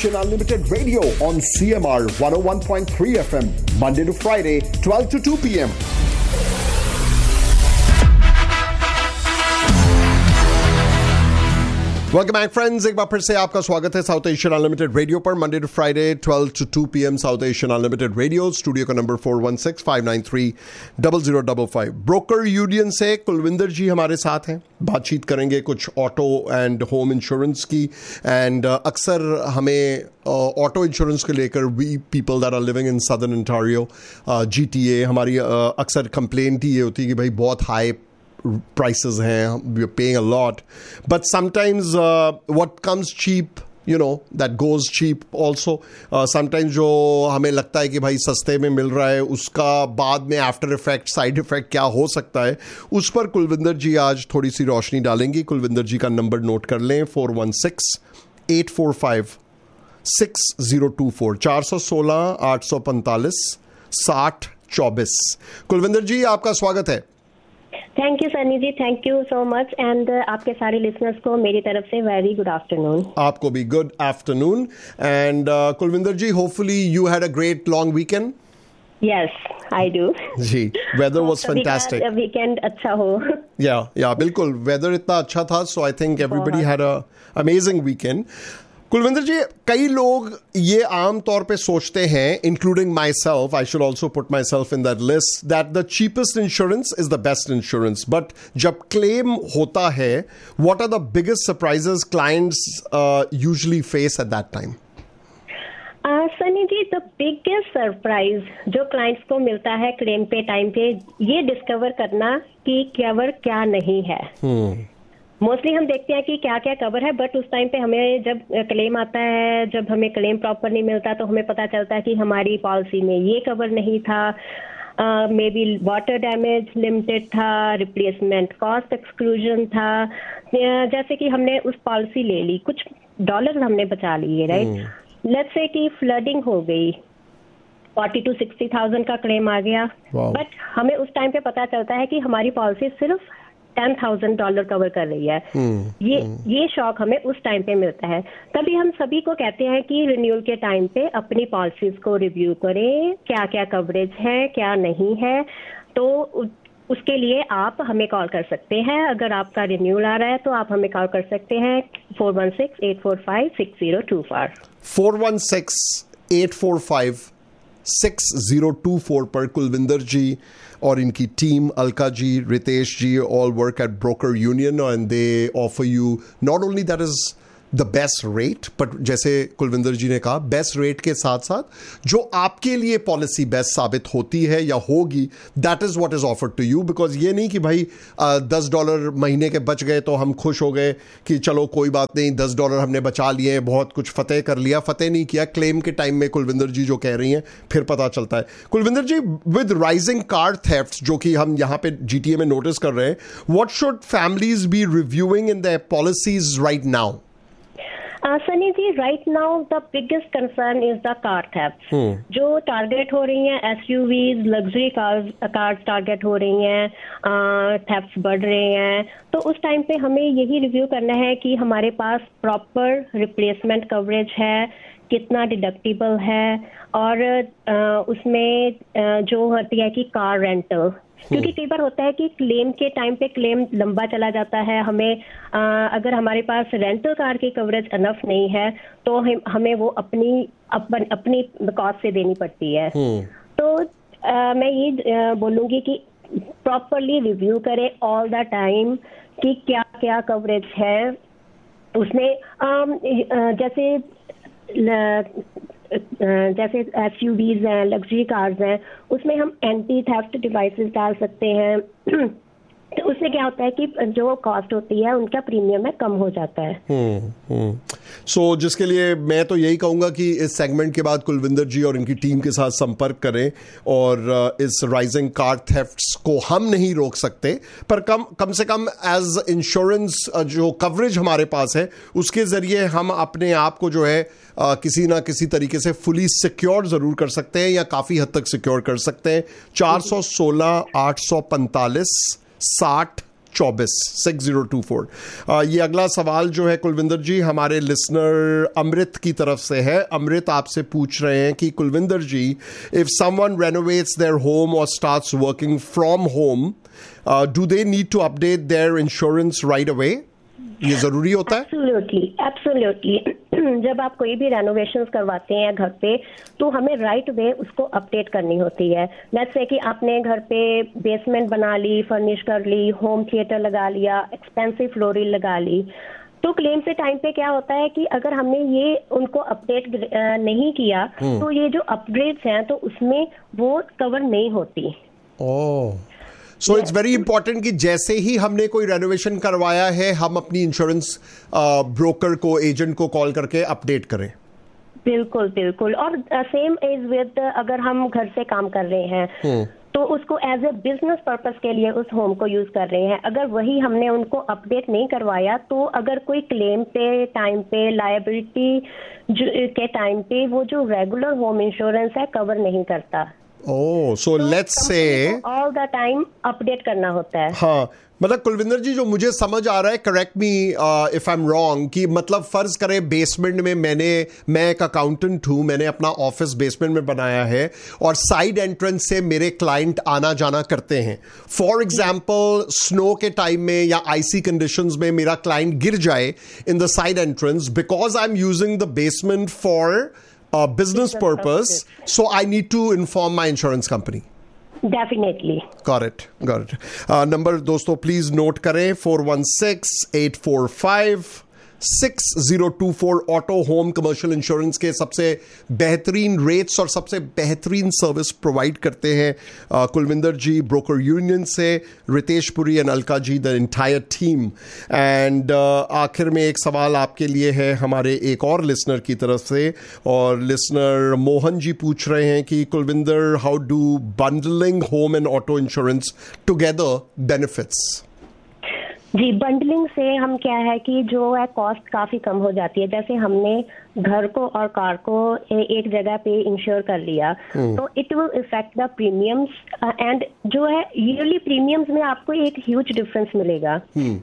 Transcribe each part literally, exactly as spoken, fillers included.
Asian Unlimited Radio on C M R one oh one point three F M, Monday to Friday, twelve to two p.m. Welcome back friends, एक बार फिर से आपका स्वागत है south Asian unlimited radio पर Monday to Friday twelve to to PM south Asian unlimited radio. Studio का number four one six five nine three double zero double five. Broker union से कुलविंदर जी हमारे साथ हैं, बातचीत करेंगे कुछ ऑटो एंड होम इंश्योरेंस की। एंड uh, अक्सर हमें ऑटो uh, इंश्योरेंस को लेकर we people that are living in southern Ontario G T A हमारी uh, अक्सर कंप्लेंट ही ये होती है कि भाई बहुत हाई prices हैं, we are paying a lot, but sometimes uh, what comes cheap, you know, that goes cheap also. uh, sometimes जो हमें लगता है कि भाई सस्ते में मिल रहा है, उसका बाद में आफ्टर इफेक्ट साइड इफेक्ट क्या हो सकता है, उस पर कुलविंदर जी आज थोड़ी सी रोशनी डालेंगी। कुलविंदर जी का नंबर नोट कर लें, four one six eight four five six zero to four, चार सौ सोलह आठ सौ पैंतालीस साठ चौबीस। कुलविंदर जी आपका स्वागत है। Thank you Sunny ji, thank you so much. And आपके सारे लिसनर्स को मेरी तरफ से वेरी गुड आफ्टरनून। आपको भी good afternoon. And Kulwinder ji, hopefully you had a great long weekend. Yes I do ji, weather was fantastic. Weekend अच्छा हो। या या बिल्कुल, वेदर इतना अच्छा था, सो I think everybody had a amazing weekend. Kulwinder जी, कई लोग ये आम तौर पे सोचते हैं, including my self, I should also put my self in that list, that the cheapest insurance is the best insurance. But जब क्लेम होता है, what are the biggest surprises clients usually face at that time? Sunny ji, the biggest surprise जो clients को मिलता है claim पे time पे, ये डिस्कवर करना कि कवर क्या नहीं है। hmm. मोस्टली हम देखते हैं कि क्या क्या कवर है, बट उस टाइम पे हमें जब क्लेम आता है, जब हमें क्लेम प्रॉपर नहीं मिलता, तो हमें पता चलता है कि हमारी पॉलिसी में ये कवर नहीं था, may be water damage limited था, रिप्लेसमेंट कॉस्ट एक्सक्लूजन था। जैसे कि हमने उस पॉलिसी ले ली, कुछ डॉलर हमने बचा लिए, राइट। लेट्स से कि फ्लडिंग हो गई, फोर्टी टू सिक्सटी थाउजेंड का क्लेम आ गया, बट हमें उस टाइम पे पता चलता है कि हमारी पॉलिसी सिर्फ टेन थाउजेंड डॉलर कवर कर रही है। hmm, ये hmm. ये शॉक हमें उस टाइम पे मिलता है। तभी हम सभी को कहते हैं कि रिन्यूअल के टाइम पे अपनी पॉलिसीज को रिव्यू करें, क्या क्या कवरेज है क्या नहीं है। तो उसके लिए आप हमें कॉल कर सकते हैं। अगर आपका रिन्यूअल आ रहा है तो आप हमें कॉल कर सकते हैं four one six eight four five six zero to four four one six eight four five six zero to four पर कुलविंदर जी और इनकी team, Alka ji, Ritesh ji, all work at broker union and they offer you not only that is the best rate, but जैसे कुलविंदर जी ने कहा, best rate के साथ साथ जो आपके लिए पॉलिसी बेस्ट साबित होती है या होगी, that is what is offered to you. Because ये नहीं कि भाई दस डॉलर महीने के बच गए तो हम खुश हो गए कि चलो कोई बात नहीं, दस डॉलर हमने बचा लिए, बहुत कुछ फतेह कर लिया। फतेह नहीं किया, क्लेम के टाइम में कुलविंदर जी जो कह रही हैं फिर पता चलता है। कुलविंदर जी, विद राइजिंग कार थेफ्ट जो कि हम यहाँ पे जीटीए में नोटिस कर रहे हैं, what should families B reviewing in their policies right now? Uh, Sunny ji, right now the biggest concern is the car theft. जो टारगेट हो रही हैं, SUVs, luxury cars cars target हो रही हैं, थेफ्ट बढ़ रहे हैं। तो उस टाइम पे हमें यही रिव्यू करना है कि हमारे पास प्रॉपर रिप्लेसमेंट कवरेज है, कितना डिडक्टिबल है, और uh, उसमें uh, जो होती है कि कार रेंटल, क्योंकि कई बार होता है कि क्लेम के टाइम पे क्लेम लंबा चला जाता है। हमें आ, अगर हमारे पास रेंटल कार की कवरेज अनफ नहीं है तो हम, हमें वो अपनी अपन, अपनी कॉस्ट से देनी पड़ती है। तो आ, मैं ये बोलूँगी कि प्रॉपरली रिव्यू करें ऑल द टाइम कि क्या क्या कवरेज है उसमें। आ, जैसे जैसे एसयूवीज हैं, लग्जरी कार्स हैं, उसमें हम एंटी थेफ्ट डिवाइसेस डाल सकते हैं। तो उससे क्या होता है कि जो कॉस्ट होती है उनका प्रीमियम में कम हो जाता है। हम्म हम्म सो so, जिसके लिए मैं तो यही कहूंगा कि इस सेगमेंट के बाद कुलविंदर जी और इनकी टीम के साथ संपर्क करें, और इस राइजिंग कार थेफ्ट्स को हम नहीं रोक सकते, पर कम कम से कम एज इंश्योरेंस जो कवरेज हमारे पास है उसके जरिए हम अपने आप को जो है किसी ना किसी तरीके से फुली सिक्योर जरूर कर सकते हैं या काफी हद तक सिक्योर कर सकते हैं। चार सौ सोलह आठ सौ पैंतालीस साठ चौबीस सिक्स जीरो टू फोर। ये अगला सवाल जो है कुलविंदर जी हमारे लिसनर अमृत की तरफ से है। अमृत आपसे पूछ रहे हैं कि कुलविंदर जी, इफ समवन रेनोवेट्स देयर होम और starts working from home, do they need to update their insurance right away? ये जरूरी होता है? Absolutely, absolutely. जब आप कोई भी रेनोवेशंस करवाते हैं घर पे, तो हमें राइट वे उसको अपडेट करनी होती है। लेट्स से कि आपने घर पे बेसमेंट बना ली, फर्निश कर ली, होम थिएटर लगा लिया, एक्सपेंसिव फ्लोरिंग लगा ली, तो क्लेम से टाइम पे क्या होता है कि अगर हमने ये उनको अपडेट नहीं किया तो ये जो अपग्रेड्स हैं तो उसमें वो कवर नहीं होती। ओह, सो इट्स वेरी इंपॉर्टेंट कि जैसे ही हमने कोई रेनोवेशन करवाया है हम अपनी इंश्योरेंस ब्रोकर को, एजेंट को कॉल करके अपडेट करें। बिल्कुल बिल्कुल। और सेम इज विद अगर हम घर से काम कर रहे हैं तो उसको एज ए बिजनेस पर्पस के लिए उस होम को यूज कर रहे हैं, अगर वही हमने उनको अपडेट नहीं करवाया तो अगर कोई क्लेम पे टाइम पे, लायबिलिटी के टाइम पे वो जो रेगुलर होम इंश्योरेंस है कवर नहीं करता। ओह, so let's say all the time update करना होता है। हाँ, मतलब कुलविंदर जी जो मुझे समझ आ रहा है, correct me if I am wrong, कि मतलब फर्ज करें बेसमेंट में मैंने मैं एक अकाउंटेंट हूं, मैंने अपना ऑफिस बेसमेंट में बनाया है और साइड एंट्रेंस से मेरे क्लाइंट आना जाना करते हैं। फॉर एग्जाम्पल स्नो के टाइम में या आइसी कंडीशंस में मेरा क्लाइंट गिर जाए in the side entrance, because I am using the basement for Uh, business purpose, so I need to inform my insurance company. Definitely. Got it, got it. Uh, number दोस्तों please note करें four one six eight four five six zero two four। Auto home commercial insurance के सबसे बेहतरीन rates और सबसे बेहतरीन service provide करते हैं uh, कुलविंदर जी ब्रोकर यूनियन से, Ritesh Puri and Alka ji, the entire team. And आखिर में एक सवाल आपके लिए है हमारे एक और लिसनर की तरफ से, और लिसनर मोहन जी पूछ रहे हैं कि Kulwinder, how do bundling home and auto insurance together benefits? Ji, bundling से हम क्या है कि जो है कॉस्ट काफी कम हो जाती है। जैसे हमने घर को और कार को एक जगह पे इंश्योर कर लिया तो it will effect the premiums, and जो है ईयरली प्रीमियम्स में आपको एक ह्यूज डिफरेंस मिलेगा।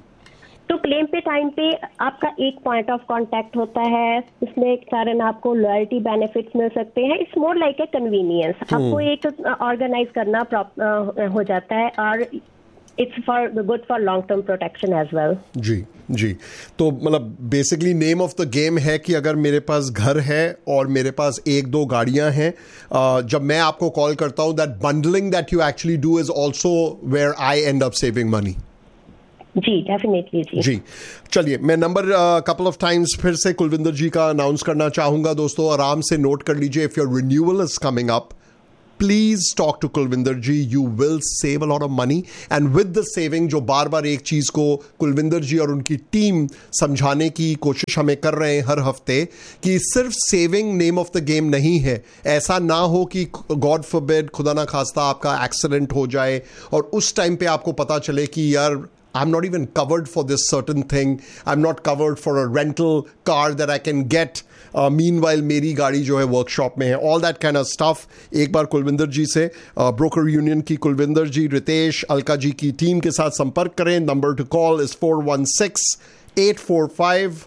तो क्लेम पे टाइम पे आपका एक पॉइंट ऑफ कांटेक्ट होता है, इसमें कारण आपको लॉयल्टी बेनिफिट्स मिल सकते हैं। It's more like a convenience, आपको एक ऑर्गेनाइज करना हो जाता है और it's for good for long term protection as well. जी जी, तो मतलब basically name of the game है कि अगर मेरे पास घर है और मेरे पास एक दो गाड़ियां हैं, जब मैं आपको कॉल करता हूं, that bundling that you actually do is also where I and up saving money. Ji, definitely जी। जी, चलिए मैं नंबर कपल ऑफ टाइम्स फिर से कुलविंदर जी का अनाउंस करना चाहूंगा। दोस्तों आराम से नोट कर लीजिए, if your renewal is coming up, please talk to Kulwinder ji, you will save a lot of money. And with the saving, जो बार बार एक चीज को कुलविंदर जी और उनकी टीम समझाने की कोशिश हमें कर रहे हैं हर हफ्ते, कि सिर्फ saving name of the game नहीं है। ऐसा ना हो कि गॉड फॉरबिड, खुदा ना खास्ता आपका एक्सीडेंट हो जाए और उस टाइम पे आपको पता चले कि यार I'm not even covered for this certain thing. I'm not covered for a rental car that I can get. Uh, meanwhile, मेरी गाड़ी जो है वर्कशॉप में है. All that kind of stuff. एक बार कुलविंदर जी से, ब्रोकर uh, यूनियन की कुलविंदर जी, रितेश, अलका जी की टीम के साथ संपर्क करें. Number two call is four one six eight four five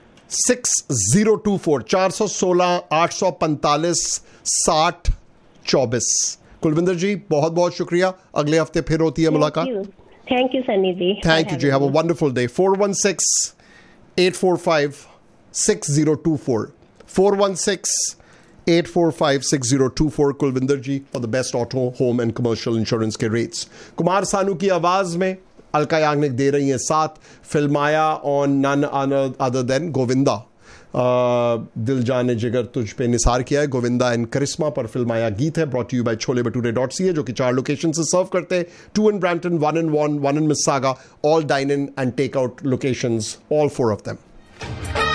six zero two four चार सौ सोलह आठ सौ पैंतालीस साठ चौबीस। कुलविंदर जी बहुत बहुत शुक्रिया, अगले हफ्ते फिर होती है मुलाकात। Thank you, Sunny ji. Thank you, ji. Have a wonderful day. four one six eight four five six zero two four. four one six eight four five six zero two four. Kulvinder ji for the best auto, home and commercial insurance के rates. Kumar Sanu की आवाज में अलका याग्निक दे रही हैं साथ। फिल्माया on none other than Govinda. दिल जाने जिगर तुझ पे निसार किया है, गोविंदा एंड करिश्मा पर फिल्माया गीत है। Brought you bye chole bhature dot C है, जो कि चार लोकेशन से सर्व करते हैं, to in Brampton, one in von, one in मिसागा, all dine in and take out locations, all four of them.